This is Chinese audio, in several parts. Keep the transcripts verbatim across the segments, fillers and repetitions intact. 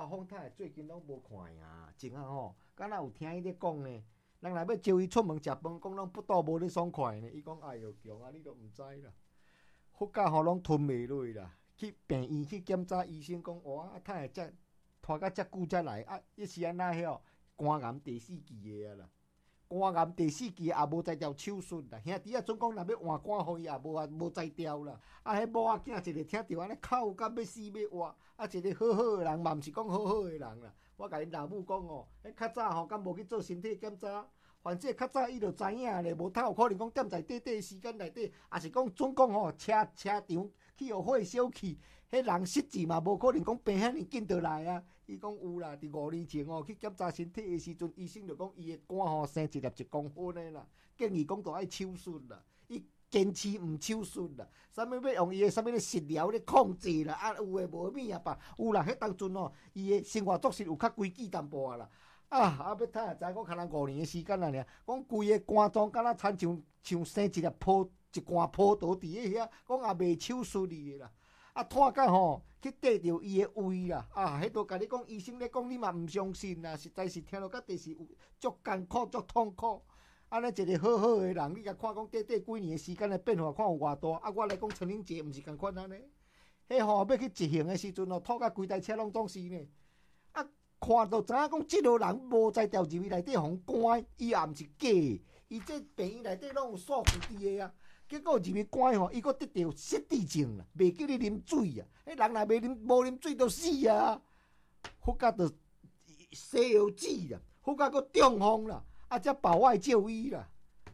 风太最近拢无看呀，真啊吼，敢若有听伊咧讲呢？人若要招伊出门食饭，讲拢不倒无咧爽快呢。伊讲哎哟强啊，你都毋知啦，福甲吼拢吞袂落啦。去病院去检查，医生讲哇，啊太才拖甲遮久才来啊，伊是安那晓肝癌第四期的啊啦。肝癌第四期也无才调手术啦，兄弟啊，总讲若要换肝，互伊也无啊无才调啦。啊，迄某仔囝一个听着安尼哭甲要死要活，啊，一个好好的人嘛，毋是讲好好的人啦。我甲因老母讲哦，迄较早吼，敢无去做身体检查，反正较早伊就知影咧，无太有可能讲踮在短短时间内底，也是讲总讲吼，车车场去互火烧去，迄人失智嘛，无可能讲病遐尼紧就来啊。伊讲有啦，伫五年前哦去检查身体的时阵，医生就讲伊的肝吼生一粒一公分的啦，建议讲都爱手术啦。伊坚持毋手术啦，啥物要用伊的啥物咧食疗咧控制啦，啊有诶无物啊吧？有啦，迄当阵哦，伊的生活作息有较规矩淡薄啊啦。啊，啊要睇下知，我可能五年的时间啦尔，讲规个肝脏敢若亲像像生一粒葡一罐葡萄伫咧遐，讲也未手术哩啦。啊，拖到吼去缀着伊的胃啦，啊，迄都甲你讲，医生咧讲你嘛毋相信啦，实在是听到到第是有足艰苦、足痛苦。安尼一个好好的人，你甲看讲短短几年的时间的变化，看有偌大。啊，我来讲陈玲姐毋是共款安尼，迄吼要去执行的时阵哦，拖到规台车拢总是呢。啊，看到知影讲即个人无才调入去内底互关，伊也毋是假的，伊这病院内底拢有数据伫的啊。结果入去关吼，伊佫得着失智症啦，袂记你啉水啊！迄人若袂啉无啉水，就死啊！福甲就西药子啦，福甲佫中风啦，啊，才保外就医啦。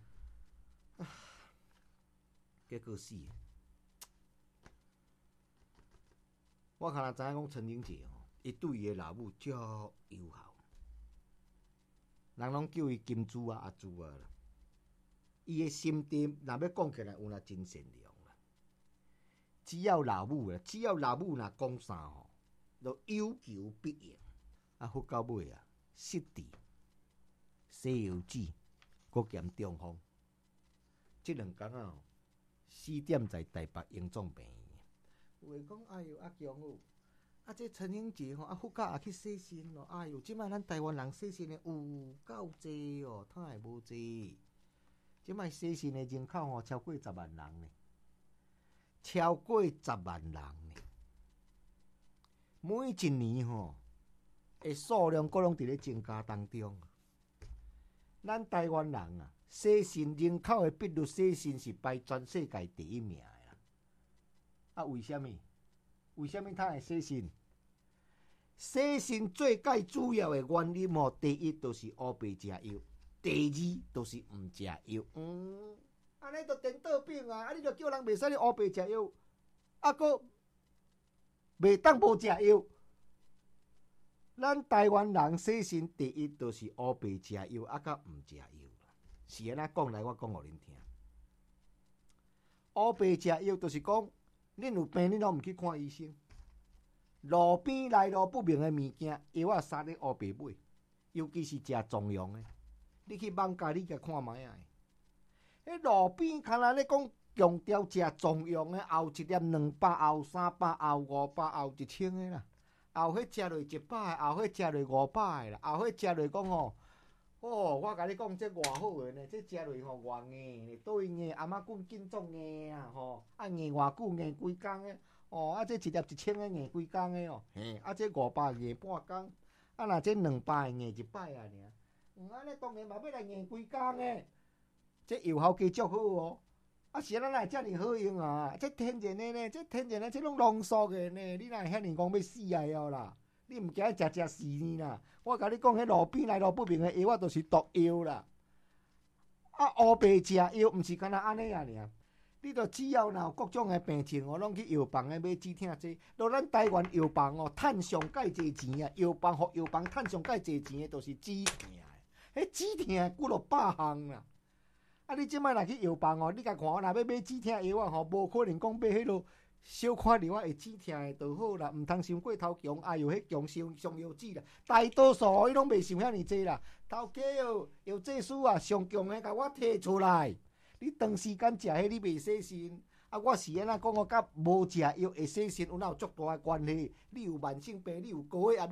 结果死！我看若知影讲陈玲姐吼，伊对伊的老母足友好，人拢叫伊金珠啊、阿珠啊啦。伊的心地，若要讲起来，有若真善良啦。只要老母啦，只要老母若讲啥吼，就有求必应。啊，福到尾啊，失智、西药子，佮兼中风，即两工啊，死点在台北荣总病院。有诶讲，哎哟，阿强哦，啊，这陈英杰吼，啊，福甲也去洗肾咯。哎哟，即摆咱台湾人洗肾诶有够济哦，太无济。即摆洗肾的人口吼超过十万人呢，超过十万人呢。每一年吼，的数量各拢伫咧增加当中。咱台湾人啊，洗肾人口的比率，洗肾是排全世界第一名的啦。啊，为什么？为什么他会洗肾？洗肾最介主要的原因吼，第一就是乌白食药。第二就是毋食药，嗯，安尼就颠倒病啊！啊，你就叫人袂使咧乌白食药，啊，佫袂当无食药。咱台湾人洗肾第一就是乌白食药，啊，甲毋食药啦。是安那讲来，我讲互恁听。乌白食药就是讲，恁有病，恁拢毋去看医生，路边来路不明的物件，药啊杀咧乌白买，尤其是食壮阳的。你去网咖，你甲看卖啊！迄路边看若咧讲强调食壮阳的，后一粒两百，后三百，后五百，后一千的啦。后迄食落一百的，后迄食落五百的啦，后迄食落讲吼，哦，我甲你讲，这偌好诶呢，这食落吼偌硬呢，倒硬阿妈棍紧做硬啊吼，啊硬偌久，硬规工诶，哦，啊这一粒一千的硬规工诶哦，嘿，啊这五百硬半工，啊若这两百硬一摆啊尔。嗯，安尼当然嘛要来硬规工诶，这药效加足好哦。啊，是咱来遮尔好用啊？这天然诶呢，这天然诶，这拢浓缩诶呢。你哪会遐尼讲要死啊药啦？你毋惊食食死呢啦？我甲你讲，迄路边来路不明诶药，我都是毒药啦。啊，乌白食药，毋是干那安尼啊尔。你著只要若有各种诶病症哦，拢去药房诶买止疼剂。到咱台湾药房哦，趁上介济钱啊！药房互药房趁上介济钱诶，都是止疼。迄止疼几落百项啦！啊，你即摆若去药房哦，你甲看，若要买止疼药啊吼，无可能讲买迄落小看药啊会止疼诶就好啦，毋通伤过头强。哎哟，迄强上上药剂啦，大多数伊拢袂想遐尼济啦。头家哦，药剂师啊，上强诶，甲我摕出来。你长时间食迄，你袂洗肾。啊，我是安那讲哦，甲无食药会洗肾有哪有足大诶关系？你有慢性病，你有高血压。